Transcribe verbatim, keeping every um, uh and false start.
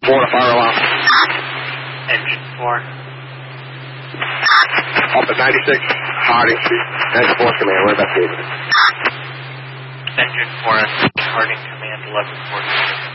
four to fire alarm. Engine four. Up at ninety-six, Harding Street. Engine four command, we're investigating. Engine four, Harding command, eleven forty-six.